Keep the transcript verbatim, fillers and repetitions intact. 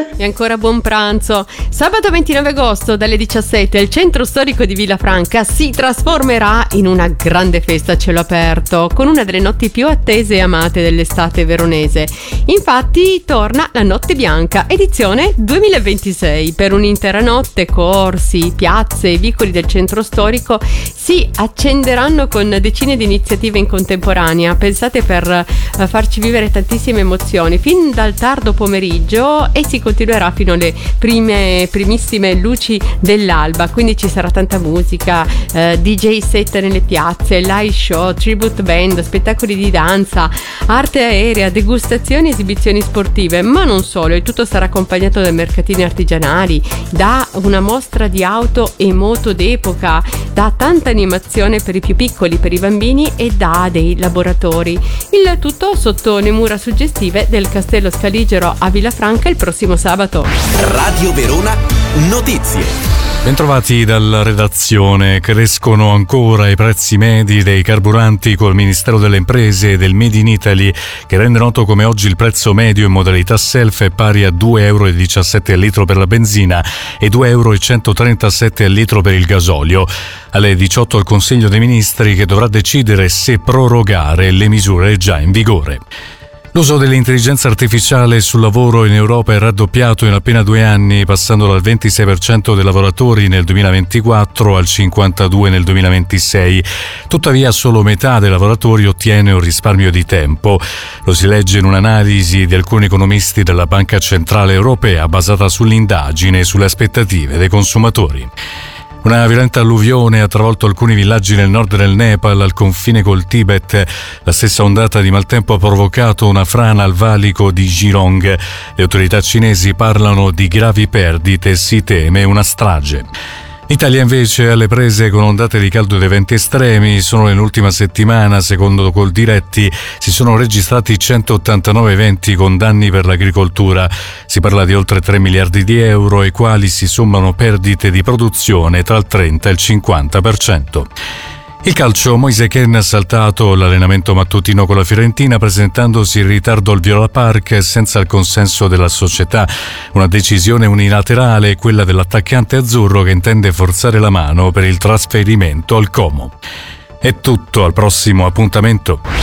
E ancora buon pranzo. Sabato ventinove agosto dalle diciassette il centro storico di Villafranca si trasformerà in una grande festa a cielo aperto, con una delle notti più attese e amate dell'estate veronese. Infatti torna la Notte Bianca, edizione duemilaventisei. Per un'intera notte corsi, piazze e vicoli del centro storico si accenderanno con decine di iniziative in contemporanea, pensate per farci vivere tantissime emozioni, fin dal tardo pomeriggio, e si continuerà fino alle prime primissime luci dell'alba. Quindi ci sarà tanta musica, eh, D J set nelle piazze, live show, tribute band, spettacoli di danza, arte aerea, degustazioni e esibizioni sportive, ma non solo. Il tutto sarà accompagnato da mercatini artigianali, da una mostra di auto e moto d'epoca, da tanta animazione per i più piccoli, per i bambini, e da dei laboratori. Il tutto sotto le mura suggestive del Castello Scaligero a Villafranca il prossimo sabato. Radio Verona Notizie. Bentrovati dalla redazione. Crescono ancora i prezzi medi dei carburanti col Ministero delle Imprese e del Made in Italy, che rende noto come oggi il prezzo medio in modalità self è pari a due virgola diciassette euro al litro per la benzina e due virgola centotrentasette euro al litro per il gasolio. Alle diciotto il Consiglio dei Ministri, che dovrà decidere se prorogare le misure già in vigore. L'uso dell'intelligenza artificiale sul lavoro in Europa è raddoppiato in appena due anni, passando dal ventisei per cento dei lavoratori nel duemilaventiquattro al cinquantadue per cento nel duemilaventisei. Tuttavia solo metà dei lavoratori ottiene un risparmio di tempo. Lo si legge in un'analisi di alcuni economisti della Banca Centrale Europea basata sull'indagine e sulle aspettative dei consumatori. Una violenta alluvione ha travolto alcuni villaggi nel nord del Nepal, al confine col Tibet. La stessa ondata di maltempo ha provocato una frana al valico di Jirong. Le autorità cinesi parlano di gravi perdite e si teme una strage. L'Italia invece è alle prese con ondate di caldo ed eventi estremi. Solo nell'ultima settimana, secondo Coldiretti, si sono registrati centottantanove eventi con danni per l'agricoltura. Si parla di oltre tre miliardi di euro, ai quali si sommano perdite di produzione tra il trenta e il cinquanta per cento. Il calcio, Moise Kean ha saltato l'allenamento mattutino con la Fiorentina presentandosi in ritardo al Viola Park senza il consenso della società. Una decisione unilaterale, quella dell'attaccante azzurro, che intende forzare la mano per il trasferimento al Como. È tutto, al prossimo appuntamento.